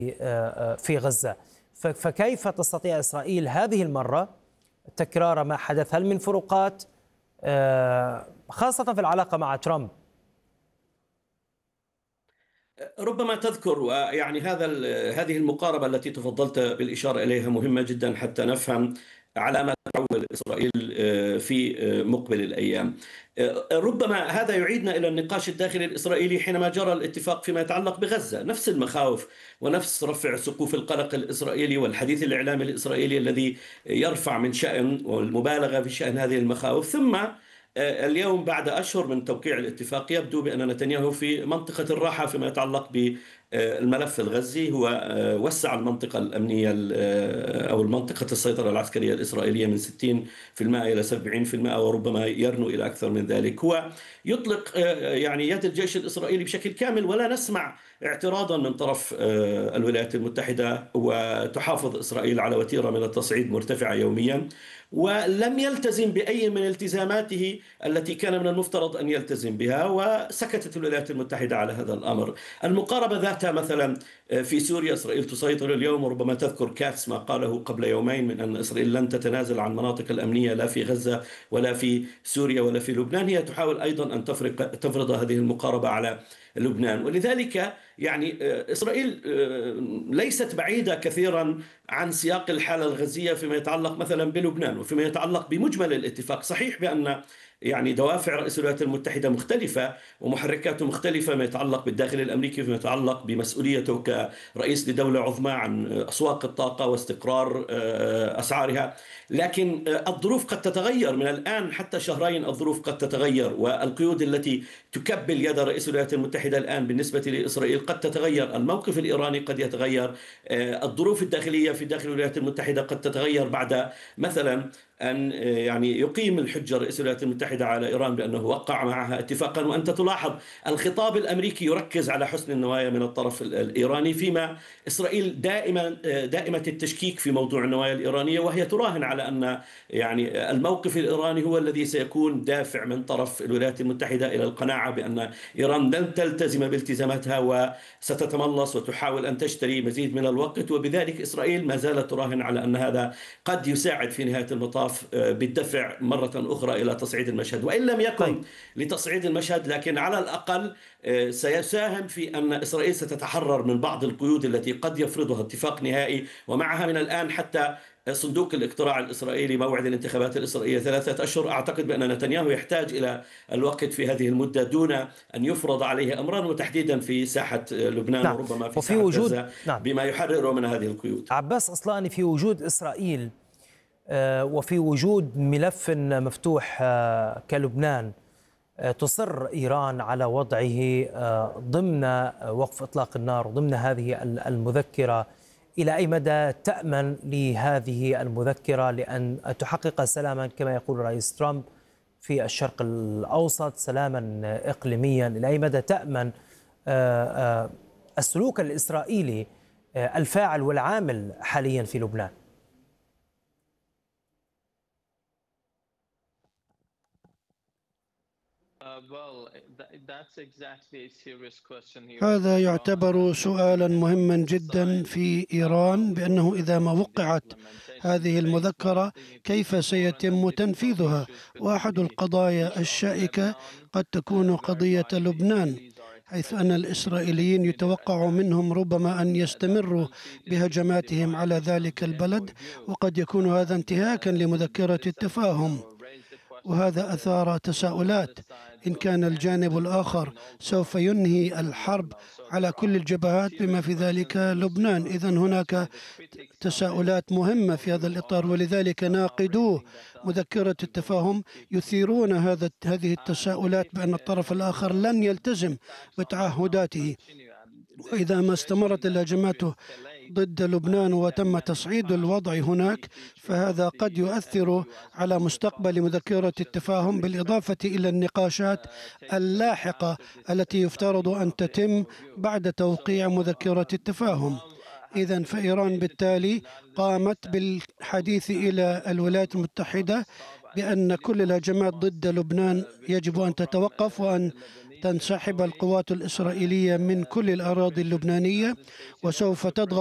في غزة. فكيف تستطيع إسرائيل هذه المرة تكرار ما حدث؟ هل من فروقات خاصة في العلاقة مع ترامب؟ ربما تذكر، ويعني هذه المقاربة التي تفضلت بالإشارة إليها مهمة جدا حتى نفهم على ما تعول إسرائيل في مقبل الأيام. ربما هذا يعيدنا إلى النقاش الداخلي الإسرائيلي حينما جرى الاتفاق فيما يتعلق بغزة. نفس المخاوف ونفس رفع سقوف القلق الإسرائيلي والحديث الإعلامي الإسرائيلي الذي يرفع من شأن والمبالغة في شأن هذه المخاوف. ثم اليوم بعد أشهر من توقيع الاتفاق يبدو بأن نتنياهو في منطقة الراحة فيما يتعلق بالملف الغزي. هو وسع المنطقة الأمنية أو المنطقة السيطرة العسكرية الإسرائيلية من 60% إلى 70%، وربما يرنو إلى أكثر من ذلك. هو يطلق يعني يد الجيش الإسرائيلي بشكل كامل، ولا نسمع اعتراضا من طرف الولايات المتحدة، وتحافظ إسرائيل على وتيرة من التصعيد مرتفعة يوميا، ولم يلتزم بأي من التزاماته التي كان من المفترض أن يلتزم بها، وسكتت الولايات المتحدة على هذا الأمر. المقاربة ذاتها مثلا في سوريا، إسرائيل تسيطر اليوم، وربما تذكر كاتس ما قاله قبل يومين من أن إسرائيل لن تتنازل عن مناطق الأمنية لا في غزة ولا في سوريا ولا في لبنان. هي تحاول أيضا أن تفرض هذه المقاربة على لبنان. ولذلك يعني إسرائيل ليست بعيدة كثيرا عن سياق الحالة الغزية فيما يتعلق مثلا بلبنان وفيما يتعلق بمجمل الاتفاق. صحيح بأن يعني دوافع رئيس الولايات المتحدة مختلفة ومحركاته مختلفة ما يتعلق بالداخل الأمريكي، فيما يتعلق بمسؤوليته كرئيس لدولة عظمى عن أسواق الطاقة واستقرار أسعارها. لكن الظروف قد تتغير من الآن حتى شهرين، الظروف قد تتغير، والقيود التي تكبل يد رئيس الولايات المتحدة الآن بالنسبة لإسرائيل قد تتغير، الموقف الإيراني قد يتغير، الظروف الداخلية في داخل الولايات المتحدة قد تتغير بعد مثلا أن يعني يقيم الحجة رئيس الولايات المتحدة على إيران بأنه وقع معها اتفاقا. وأنت تلاحظ الخطاب الأمريكي يركز على حسن النوايا من الطرف الإيراني، فيما إسرائيل دائمة التشكيك في موضوع النوايا الإيرانية، وهي تراهن على أن يعني الموقف الإيراني هو الذي سيكون دافع من طرف الولايات المتحدة إلى القناعة بأن إيران لن تلتزم بالتزاماتها وستتملص وتحاول أن تشتري مزيد من الوقت. وبذلك إسرائيل ما زالت تراهن على أن هذا قد يساعد في نهاية المطاف بالدفع مرة أخرى إلى تصعيد المشهد، وإن لم يكن لتصعيد المشهد لكن على الأقل سيساهم في أن إسرائيل ستتحرر من بعض القيود التي قد يفرضها اتفاق نهائي. ومعها من الآن حتى صندوق الاقتراع الإسرائيلي موعد الانتخابات الإسرائيلية 3 أشهر. أعتقد بأن نتنياهو يحتاج إلى الوقت في هذه المدة دون أن يفرض عليه أمرا، وتحديدا في ساحة لبنان وربما في ساحة غزة بما يحرره من هذه القيود. عباس أصلاني، في وجود إسرائيل وفي وجود ملف مفتوح كلبنان، تصر إيران على وضعه ضمن وقف إطلاق النار ضمن هذه المذكرة. إلى أي مدى تأمن لهذه المذكرة لأن تحقق سلاما كما يقول رئيس ترامب في الشرق الأوسط، سلاما إقليميا؟ إلى أي مدى تأمن السلوك الإسرائيلي الفاعل والعامل حاليا في لبنان؟ هذا يعتبر سؤالا مهما جدا في إيران، بأنه إذا ما وقعت هذه المذكرة كيف سيتم تنفيذها؟ وأحد القضايا الشائكة قد تكون قضية لبنان، حيث أن الإسرائيليين يتوقع منهم ربما أن يستمروا بهجماتهم على ذلك البلد، وقد يكون هذا انتهاكا لمذكرة التفاهم. وهذا أثار تساؤلات إن كان الجانب الآخر سوف ينهي الحرب على كل الجبهات بما في ذلك لبنان. إذن هناك تساؤلات مهمة في هذا الإطار، ولذلك ناقدو مذكرة التفاهم يثيرون هذه التساؤلات بأن الطرف الآخر لن يلتزم بتعهداته. وإذا ما استمرت الهجمات ضد لبنان وتم تصعيد الوضع هناك، فهذا قد يؤثر على مستقبل مذكرة التفاهم، بالإضافة إلى النقاشات اللاحقة التي يفترض أن تتم بعد توقيع مذكرة التفاهم. إذن فإيران بالتالي قامت بالحديث إلى الولايات المتحدة بأن كل الهجمات ضد لبنان يجب أن تتوقف، وأن تنسحب القوات الإسرائيلية من كل الأراضي اللبنانية، وسوف تضغط